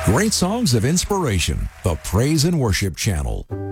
Great songs of inspiration. The Praise and Worship Channel.